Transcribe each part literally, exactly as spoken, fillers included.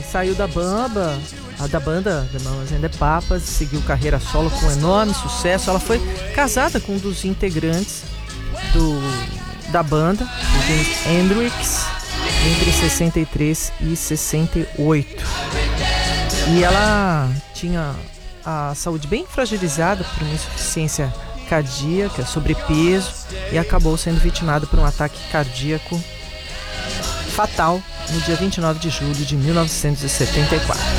saiu da banda, a da banda The Mamas and the Papas, seguiu carreira solo com enorme sucesso. Ela foi casada com um dos integrantes do, da banda, o James Hendrix, entre sessenta e três e sessenta e oito. E ela tinha a saúde bem fragilizada por uma insuficiência cardíaca, sobrepeso, e acabou sendo vitimada por um ataque cardíaco fatal no dia vinte e nove de julho de mil novecentos e setenta e quatro.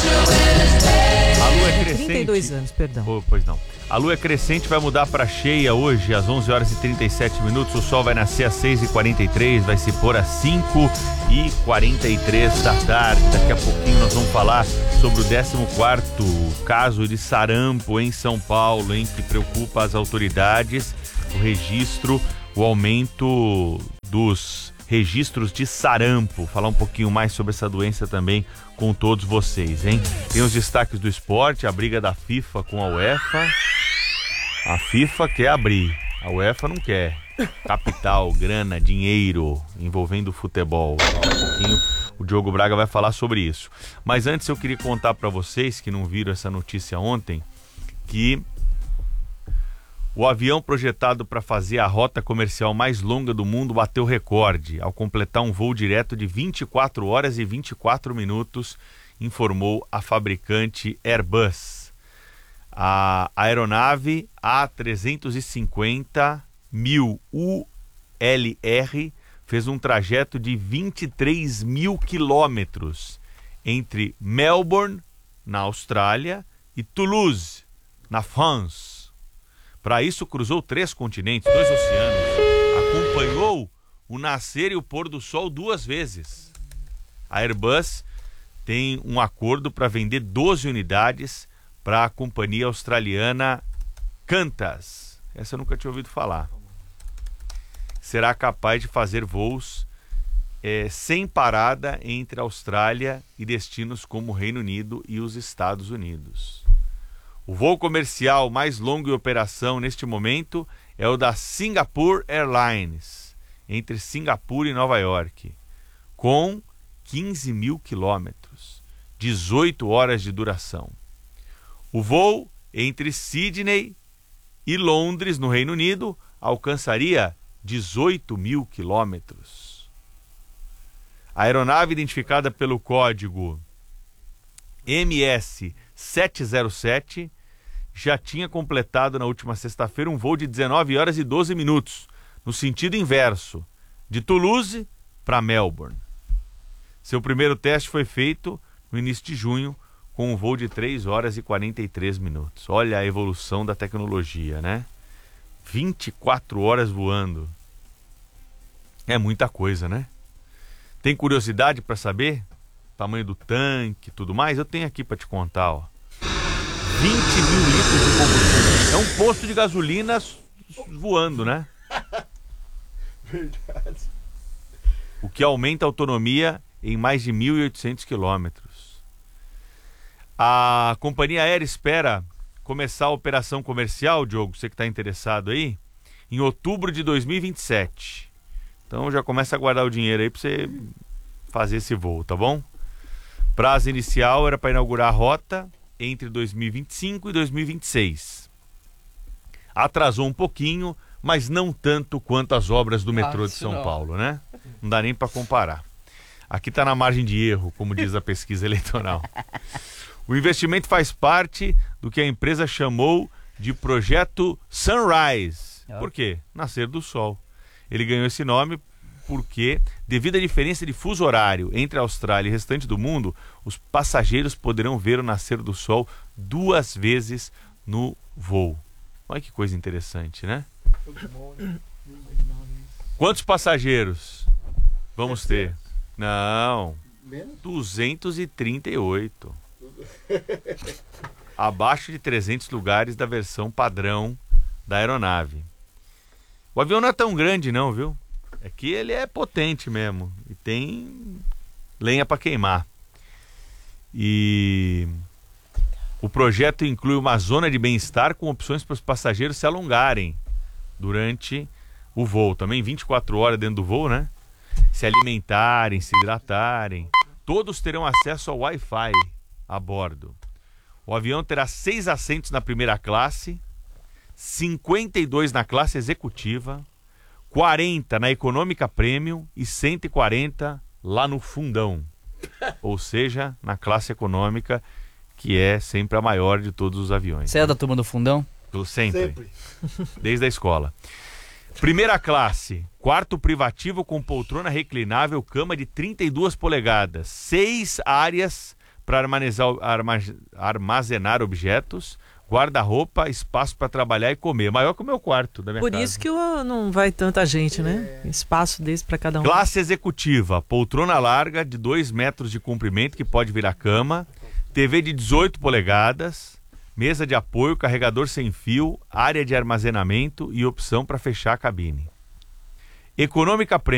A lua é crescente. trinta e dois anos, perdão. Oh, pois não. A lua é crescente, vai mudar para cheia hoje às onze horas e trinta e sete minutos. O sol vai nascer às seis e quarenta e três, vai se pôr às cinco e quarenta e três da tarde. Daqui a pouquinho nós vamos falar sobre o décimo quarto caso de sarampo em São Paulo, hein, que preocupa as autoridades. O registro, o aumento dos registros de sarampo. Falar um pouquinho mais sobre essa doença também com todos vocês, hein? Tem os destaques do esporte, a briga da FIFA com a UEFA. A FIFA quer abrir, a UEFA não quer. Capital, grana, dinheiro envolvendo o futebol. Daqui a pouquinho o Diogo Braga vai falar sobre isso. Mas antes eu queria contar para vocês que não viram essa notícia ontem, que o avião projetado para fazer a rota comercial mais longa do mundo bateu recorde ao completar um voo direto de vinte e quatro horas e vinte e quatro minutos, informou a fabricante Airbus. A aeronave A trezentos e cinquenta mil U L R fez um trajeto de vinte e três mil quilômetros entre Melbourne, na Austrália, e Toulouse, na França. Para isso, cruzou três continentes, dois oceanos, acompanhou o nascer e o pôr do sol duas vezes. A Airbus tem um acordo para vender doze unidades para a companhia australiana Qantas. Essa eu nunca tinha ouvido falar. Será capaz de fazer voos é, sem parada entre a Austrália e destinos como o Reino Unido e os Estados Unidos. O voo comercial mais longo em operação neste momento é o da Singapore Airlines, entre Singapura e Nova York, com quinze mil quilômetros, dezoito horas de duração. O voo entre Sydney e Londres, no Reino Unido, alcançaria dezoito mil quilômetros. A aeronave, identificada pelo código M S sete zero sete, já tinha completado na última sexta-feira um voo de dezenove horas e doze minutos, no sentido inverso, de Toulouse para Melbourne. Seu primeiro teste foi feito no início de junho, com um voo de três horas e quarenta e três minutos. Olha a evolução da tecnologia, né? vinte e quatro horas voando. É muita coisa, né? Tem curiosidade para saber? Tamanho do tanque e tudo mais? Eu tenho aqui para te contar, ó. vinte mil litros de combustível. É um posto de gasolina voando, né? Verdade. O que aumenta a autonomia em mais de mil e oitocentos quilômetros. A companhia aérea espera começar a operação comercial, Diogo, você que está interessado aí, em outubro de dois mil e vinte e sete. Então já começa a guardar o dinheiro aí para você fazer esse voo, tá bom? Prazo inicial era para inaugurar a rota entre dois mil e vinte e cinco e dois mil e vinte e seis. Atrasou um pouquinho, mas não tanto quanto as obras do metrô de São Paulo, né? Não dá nem para comparar. Aqui está na margem de erro, como diz a pesquisa eleitoral. O investimento faz parte do que a empresa chamou de Projeto Sunrise. Por quê? Nascer do sol. Ele ganhou esse nome porque, devido à diferença de fuso horário entre a Austrália e o restante do mundo, os passageiros poderão ver o nascer do sol duas vezes no voo. Olha que coisa interessante, né? Quantos passageiros vamos ter? Não, duzentos e trinta e oito. Abaixo de trezentos lugares da versão padrão da aeronave. O avião não é tão grande não, viu? É que ele é potente mesmo e tem lenha para queimar. E o projeto inclui uma zona de bem-estar com opções para os passageiros se alongarem durante o voo. Também vinte e quatro horas dentro do voo, né? Se alimentarem, se hidratarem. Todos terão acesso ao Wi-Fi a bordo. O avião terá seis assentos na primeira classe, cinquenta e dois na classe executiva, quarenta na econômica premium e cento e quarenta lá no fundão. Ou seja, na classe econômica, que é sempre a maior de todos os aviões. Você é da turma do fundão? Eu sempre. Sempre. Desde a escola. Primeira classe, quarto privativo com poltrona reclinável, cama de trinta e duas polegadas, seis áreas para armazenar objetos, guarda-roupa, espaço para trabalhar e comer. Maior que o meu quarto da minha Por casa. isso que eu- não vai tanta gente, né? Espaço desse para cada um. Classe executiva, poltrona larga de dois metros de comprimento que pode virar cama, T V de dezoito polegadas, mesa de apoio, carregador sem fio, área de armazenamento e opção para fechar a cabine. Econômica Premium.